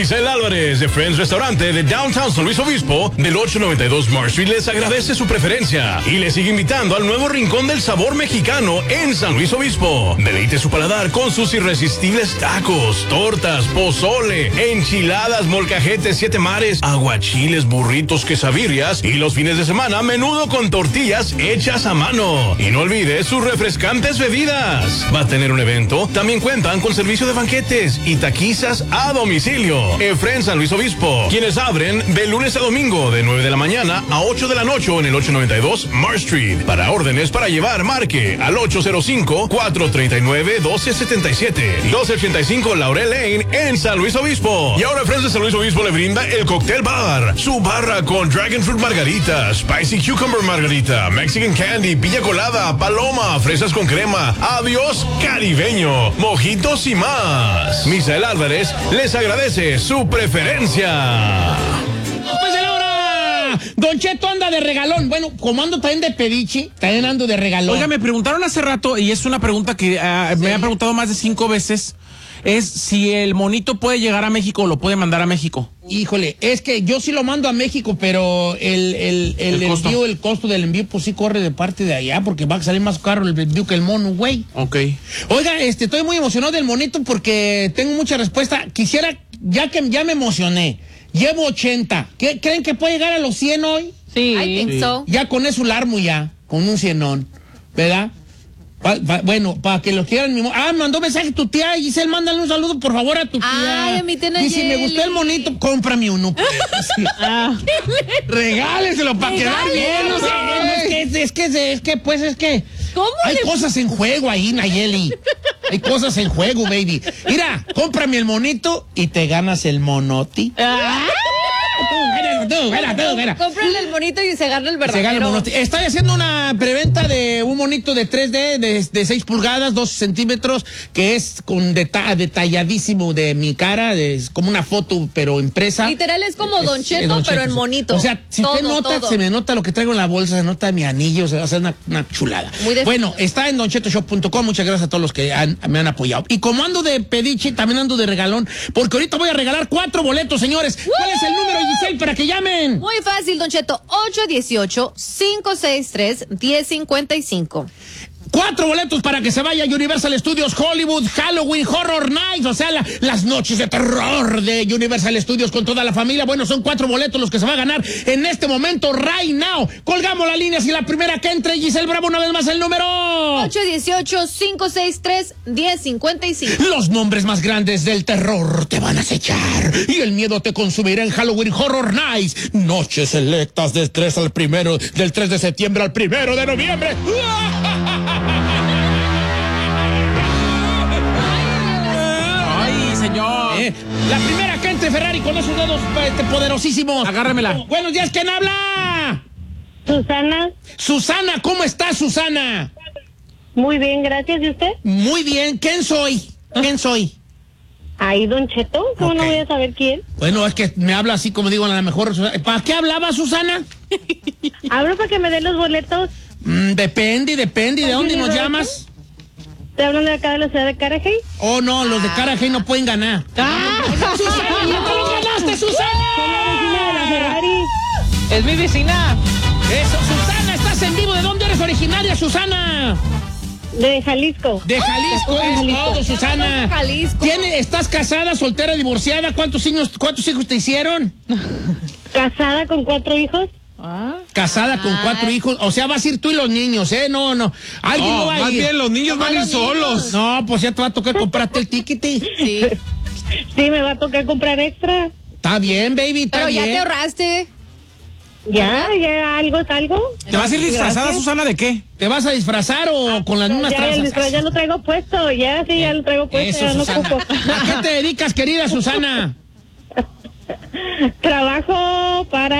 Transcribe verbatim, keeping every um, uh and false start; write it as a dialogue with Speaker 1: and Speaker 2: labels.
Speaker 1: Misael Álvarez de Friends Restaurante de Downtown San Luis Obispo del ocho noventa y dos Marsh Street les agradece su preferencia y les sigue invitando al nuevo Rincón del Sabor Mexicano en San Luis Obispo. Deleite su paladar con sus irresistibles tacos, tortas, pozole, enchiladas, molcajetes, siete mares, aguachiles, burritos, quesabirrias y los fines de semana menudo con tortillas hechas a mano. Y no olvide sus refrescantes bebidas. Va a tener un evento. También cuentan con servicio de banquetes y taquizas a domicilio. Efren San Luis Obispo, quienes abren de lunes a domingo de nueve de la mañana a ocho de la noche en el ocho noventa y dos Marsh Street. Para órdenes para llevar, marque al ocho cero cinco, cuatro tres nueve, uno dos siete siete, dos ochenta y cinco Laurel Lane en San Luis Obispo. Y ahora Efren de San Luis Obispo le brinda el Cocktail Bar, su barra con Dragon Fruit Margarita, Spicy Cucumber Margarita, Mexican Candy, piña colada, paloma, fresas con crema, adiós caribeño, mojitos y más. Misael Álvarez les agradece su preferencia.
Speaker 2: Pues de la hora, Don Cheto anda de regalón. Bueno, como ando también de pedichi, también ando de regalón.
Speaker 3: Oiga, me preguntaron hace rato, y es una pregunta que uh, ¿Sí? me han preguntado más de cinco veces, es si el monito puede llegar a México o lo puede mandar a México.
Speaker 2: Híjole, es que yo sí lo mando a México, pero el, el, el, el envío, costo. el costo del envío, pues sí corre de parte de allá, porque va a salir más caro el envío que el mono, güey.
Speaker 3: Ok.
Speaker 2: Oiga, este, estoy muy emocionado del monito porque tengo mucha respuesta. Quisiera, ya que ya me emocioné, llevo ochenta. ¿Qué, ¿Creen que puede llegar a los cien hoy?
Speaker 4: Sí. I think
Speaker 3: sí.
Speaker 4: so.
Speaker 2: Ya con eso larmo ya, con un cienón, ¿verdad? Pa, pa, bueno, para que lo quieran mismo. Ah, mandó mensaje tu tía Giselle, mándale un saludo por favor a tu tía.
Speaker 4: Ay, a mi tía Nayeli.
Speaker 2: Y si me gustó el monito, cómprame uno. Pues. Ah. Regáleselo para quedar bien. No sé, es, que, es, que, es que, pues es que.
Speaker 4: ¿Cómo
Speaker 2: hay
Speaker 4: le...
Speaker 2: cosas en juego ahí, Nayeli. Hay cosas en juego, baby. Mira, cómprame el monito y te ganas el monoti.
Speaker 4: Ah.
Speaker 2: Tú, tú, tú, tú, tú.
Speaker 4: Cómprale el monito y se gana el verdadero. Se gana el
Speaker 2: monito. Estoy haciendo una preventa de un monito de tres D, de, de seis pulgadas, dos centímetros, que es con deta detalladísimo de mi cara, de, es como una foto, pero impresa.
Speaker 4: Literal es como Don Cheto, es, Don Cheto pero en monito.
Speaker 2: O sea, si todo, usted nota, todo. se me nota lo que traigo en la bolsa, se nota mi anillo, se va a hacer una, una chulada. Muy bueno, está en don cheto shop punto com. Muchas gracias a todos los que han, me han apoyado. Y como ando de pediche, también ando de regalón, porque ahorita voy a regalar cuatro boletos, señores. ¡Woo! ¿Cuál es el número, Giselle, para que llamen?
Speaker 4: Muy fácil, Don Cheto. ocho uno ocho, cinco seis tres, uno cero cinco cinco.
Speaker 2: Cuatro boletos para que se vaya a Universal Studios Hollywood Halloween Horror Nights, o sea, la, las noches de terror de Universal Studios con toda la familia. Bueno, son cuatro boletos los que se va a ganar en este momento, right now. Colgamos la línea, si la primera que entre, Giselle Bravo, una vez más el número.
Speaker 4: ocho uno ocho, cinco seis tres, uno cero cinco cinco.
Speaker 2: Los nombres más grandes del terror te van a acechar y el miedo te consumirá en Halloween Horror Nights. Noches selectas del tres al primero, del tres de septiembre al primero de noviembre.
Speaker 3: Señor.
Speaker 2: Eh, la primera que entre, Ferrari, con esos dedos este, poderosísimos.
Speaker 3: Agárramela.
Speaker 2: Oh, buenos días, ¿quién habla?
Speaker 5: Susana.
Speaker 2: Susana, ¿cómo estás, Susana?
Speaker 5: Muy bien, gracias. ¿Y usted?
Speaker 2: Muy bien. ¿Quién soy? ¿Quién soy?
Speaker 5: Ahí, Don Cheto. ¿Cómo okay. no voy a saber quién?
Speaker 2: Bueno, es que me habla así como digo, a lo mejor. ¿Para qué hablaba, Susana?
Speaker 5: Hablo para que me den los boletos.
Speaker 2: Mm, depende, depende. ¿De dónde nos llamas?
Speaker 5: ¿Te hablan de acá de la ciudad de Carajay?
Speaker 2: Oh, no, los de Carajay no pueden ganar. ¡Ah! ¡Susana, ya te lo ganaste, Susana!
Speaker 5: Soy la vecina de la Ferrari.
Speaker 3: Es mi vecina.
Speaker 2: Eso, Susana, estás en vivo. ¿De dónde eres originaria, Susana?
Speaker 5: De Jalisco.
Speaker 2: De Jalisco, es
Speaker 5: Jalisco.
Speaker 2: todo, Susana.
Speaker 4: Jalisco.
Speaker 2: ¿Tiene, ¿Estás casada, soltera, divorciada? ¿Cuántos hijos, cuántos hijos te hicieron?
Speaker 5: Casada con cuatro hijos.
Speaker 2: ¿Ah? Casada con cuatro hijos, o sea, vas a ir tú y los niños, ¿eh? No, no, alguien no, no va a ir.
Speaker 3: Más bien, los niños no, van a ir solos.
Speaker 2: No, pues ya te va a tocar comprarte el tiquete.
Speaker 4: Sí.
Speaker 5: Sí, me va a tocar comprar extra.
Speaker 2: Está bien, baby, está
Speaker 4: Pero
Speaker 2: bien.
Speaker 4: ya te ahorraste.
Speaker 5: Ya, ya, algo es algo.
Speaker 3: ¿Te vas a ir disfrazada,
Speaker 5: Gracias.
Speaker 3: Susana, de qué?
Speaker 2: ¿Te vas a disfrazar o con las mismas
Speaker 5: Ya,
Speaker 2: trazas?
Speaker 5: el disfraz ya lo traigo puesto, ya, sí, ya lo traigo puesto,
Speaker 2: Eso,
Speaker 5: ya no
Speaker 2: Susana.
Speaker 5: ocupo.
Speaker 2: ¿A qué te dedicas, querida Susana?
Speaker 5: Trabajo para